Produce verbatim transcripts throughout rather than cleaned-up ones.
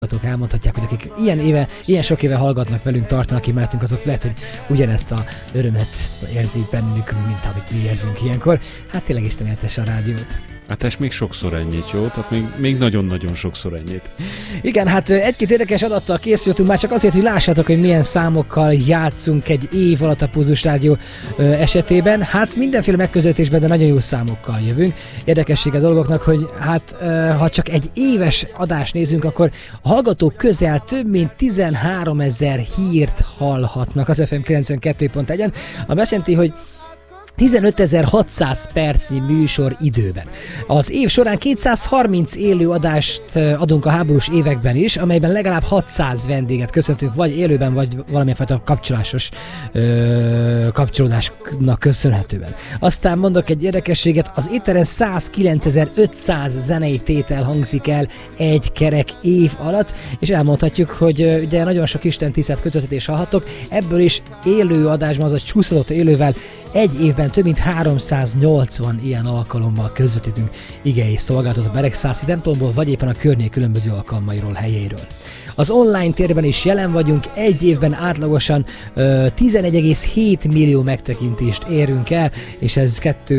elmondhatják, hogy akik ilyen éve, ilyen sok éve hallgatnak velünk, tartanak ki mellettünk, azok lehet, hogy ugyanezt a örömet érzik bennük, mint amit mi érzünk ilyenkor. Hát tényleg Isten éltesse a rádiót. Hát ez még sokszor ennyit, jó? Tehát még, még nagyon-nagyon sokszor ennyit. Igen, hát egy-két érdekes adattal készültünk már csak azért, hogy lássátok, hogy milyen számokkal játszunk egy év alatt a Pulzus Rádió esetében. Hát mindenféle megközelítésben, de nagyon jó számokkal jövünk. Érdekessége a dolgoknak, hogy hát ha csak egy éves adást nézünk, akkor a hallgatók közel több mint tizenháromezer hírt hallhatnak az ef em kilencvenkettő pont egyen, ami azt jelenti, hogy tizenötezer-hatszáz percnyi műsor időben. Az év során kétszázharminc élő adást adunk a háborús években is, amelyben legalább hatszáz vendéget köszöntünk, vagy élőben, vagy valamilyen fajta kapcsolásos ö, kapcsolódásnak köszönhetően. Aztán mondok egy érdekességet, az éteren százkilencezer-ötszáz zenei tétel hangzik el egy kerek év alatt, és elmondhatjuk, hogy ö, ugye nagyon sok Isten tisztelt közvetítés hallhattok, ebből is élő adásban, azaz csúszolott élővel egy évben több mint háromszáznyolcvan ilyen alkalommal közvetítünk igei szolgálatot a Beregszászi templomból, vagy éppen a környék különböző alkalmairól, helyeiről. Az online térben is jelen vagyunk, egy évben átlagosan uh, tizenegy egész hét millió megtekintést érünk el, és ez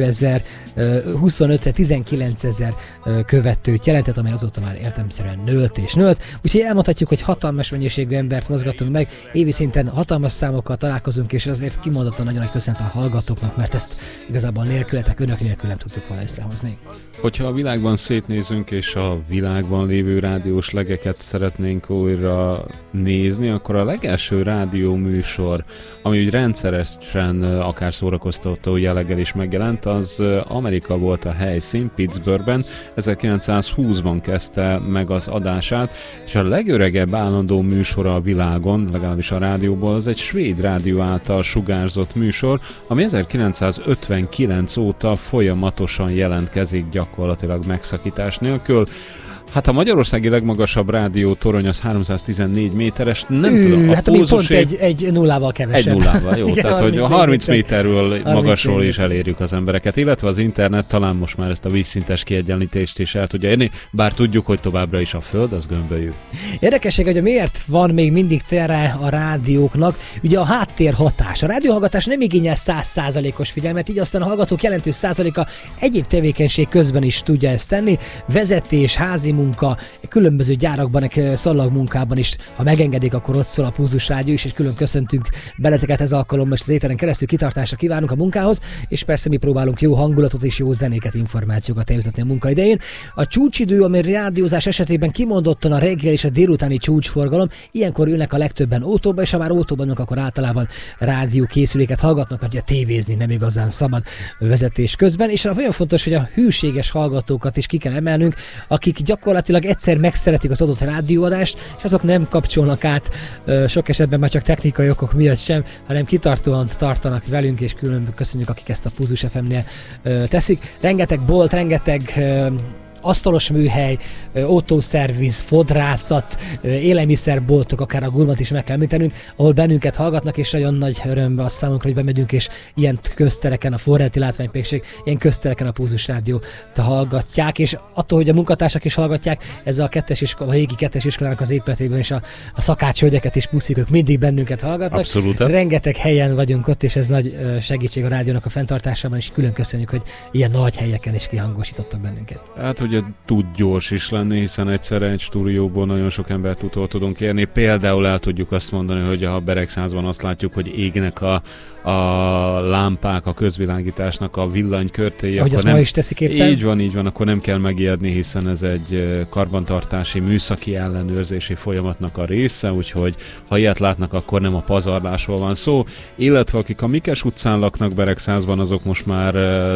kétezer-huszonötre tizenkilencezer uh, követőt jelentett, amely azóta már értelemszerűen nőtt és nőtt. Úgyhogy elmondhatjuk, hogy hatalmas mennyiségű embert mozgatunk meg, évi szinten hatalmas számokkal találkozunk, és azért kimondottan nagyon nagy köszönet a hallgatóknak, mert ezt igazából nélkületek, önök nélkül nem tudtuk volna összehozni. Hogyha a világban szétnézünk, és a világban lévő rádiós legeket szeretnénk újra nézni, akkor a legelső rádió műsor, ami úgy rendszeresen akár szórakoztató jelleggel is megjelent, az Amerika volt a helyszín, Pittsburghben, ezerkilencszázhúszban kezdte meg az adását, és a legöregebb állandó műsora a világon, legalábbis a rádióból, az egy svéd rádió által sugárzott műsor, ami ezerkilencszázötvenkilenc óta folyamatosan jelentkezik gyakorlatilag megszakítás nélkül. Hát a magyarországi legmagasabb rádió torony az háromszáztizennégy méteres, nem Ű, tudom. A hát ami pont egy, egy nullával kevesebb. Egy nullával, jó. Igen, tehát, hogy a harminc méterről harminc magasról méter. is elérjük az embereket, illetve az internet talán most már ezt a vízszintes kiegyenlítést is el tudja érni, bár tudjuk, hogy továbbra is a föld, az gömbölyű. Érdekesség, hogy miért van még mindig tere a rádióknak, ugye a háttérhatás. A rádióhallgatás nem igényel száz százalékos figyelmet, így aztán a hallgatók jelentős százaléka egyéb tevékenység közben is tudja ezt tenni. Vezetés, házi munka, különböző gyárakban, szallagmunkában is, ha megengedik, akkor ott szól a Pulzus Rádió is, és külön köszöntünk beleteket ez alkalommal, és az éteren keresztül kitartásra kívánunk a munkához, és persze mi próbálunk jó hangulatot és jó zenéket, információkat eljutatni a munka idején. A csúcsidő, ami rádiózás esetében kimondottan a reggel és a délutáni csúcsforgalom, ilyenkor ülnek a legtöbben autóba, és ha már autóban ülnek, akkor általában rádiókészüléket hallgatnak, mert ugye tévézni nem igazán szabad vezetés közben, és nagyon fontos, hogy a hűséges hallgatókat is ki kell emelnünk, akik gyakorlatilag egyszer megszeretik az adott rádióadást, és azok nem kapcsolnak át, sok esetben már csak technikai okok miatt sem, hanem kitartóan tartanak velünk, és külön köszönjük, akik ezt a Pulzus ef em-nél teszik. Rengeteg bolt, rengeteg asztalos műhely, autószerviz, fodrászat, élelmiszerboltok, akár a Gurmat is meg kell említenünk, ahol bennünket hallgatnak, és nagyon nagy örömbe az számunkra, hogy bemegyünk, és ilyen köztereken, a Forrelti Látványpékség, ilyen köztereken a Pulzus Rádiót hallgatják, és attól, hogy a munkatársak is hallgatják, ez a kettes iskola, a régi kettes iskolának az épületében is a, a szakácshölgyeket is puszik, ők mindig bennünket hallgatnak. Abszolút. Rengeteg helyen vagyunk ott, és ez nagy segítség a rádiónak a fenntartásában, és külön köszönjük, hogy ilyen nagy helyeken is kihangosítottak bennünket. Hát ugye tud gyors is lenni, hiszen egyszerre egy stúdióból nagyon sok embert utol tudunk érni. Például el tudjuk azt mondani, hogy a Beregszázban azt látjuk, hogy égnek a, a lámpák, a közvilágításnak a villanykörtéi. Ahogy azt nem, ma is teszik éppen. Így van, így van, akkor nem kell megijedni, hiszen ez egy karbantartási, műszaki ellenőrzési folyamatnak a része, úgyhogy ha ilyet látnak, akkor nem a pazarlásról van szó. Illetve akik a Mikes utcán laknak Beregszázban, azok most már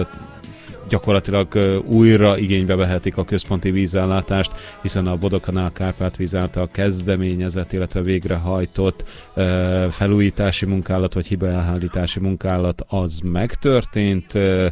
gyakorlatilag újra igénybe vehetik a központi vízellátást, hiszen a Bodokanál Kárpátvíz által kezdeményezett, illetve végrehajtott felújítási munkálat, vagy hibaelhárítási munkálat az megtörtént.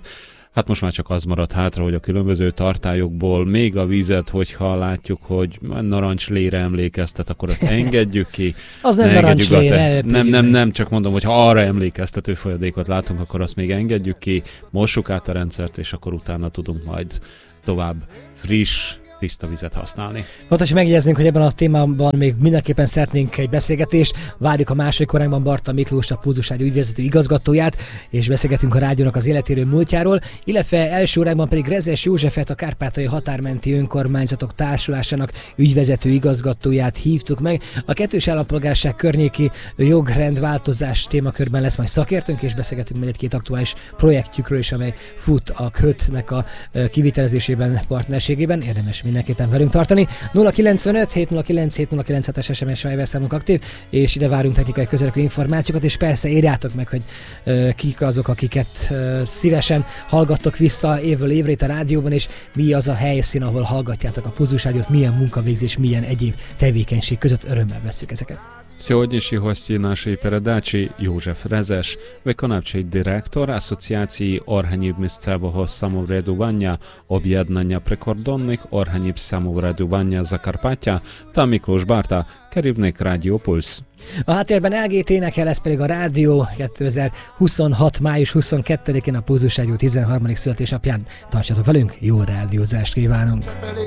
Hát most már csak az maradt hátra, hogy a különböző tartályokból még a vizet, hogyha látjuk, hogy narancslére emlékeztet, akkor azt engedjük ki. Az nem narancslére. Nem, nem, nem, csak mondom, hogy ha arra emlékeztető folyadékot látunk, akkor azt még engedjük ki, mossuk át a rendszert, és akkor utána tudunk majd tovább friss, tiszta vizet használni. Fontos, hogy megjegyeznünk, hogy ebben a témában még mindenképpen szeretnénk egy beszélgetést. Várjuk a második óránkban Barta Miklós, a Pulzus Rádió ügyvezető igazgatóját, és beszélgetünk a rádiónak az életéről, múltjáról, illetve első órákban pedig Rezes Józsefet, a Kárpátaljai Határmenti Önkormányzatok Társulásának ügyvezető igazgatóját hívtuk meg. A kettős állampolgárság környéki jogrendváltozás témakörben lesz majd szakértőnk, és beszélgetünk majd egy-két aktuális projektjükről is, amely fut a kötnek a kivitelezésében, partnerségében. Érdemes mindenképpen velünk tartani. nulla kilencvenöt hét nulla kilenc hét nulla kilenc hetes es em es Viber számunk aktív, és ide várunk technikai közelekű információkat, és persze írjátok meg, hogy uh, kik azok, akiket uh, szívesen hallgattok vissza évről évre itt a rádióban, és mi az a helyszín, ahol hallgatjátok a Pulzus Rádiót, milyen munkavégzés, milyen egyéb tevékenység között. Örömmel veszük ezeket. Сьогоднішні гості нашої передачі József Резеш, виконавчий директор Асоціації органів місцевого самоврядування, об'єднання прикордонних органів самоврядування Закарпаття та Miklós Barta, kerülnék Rádió Pulsz. A háttérben el gé té-nek lesz pedig a rádió kétezer-huszonhat. május huszonkettedikén a Pulzus Rádió tizenharmadik születésnapján. Tartsatok velünk, jó rádiózást kívánunk!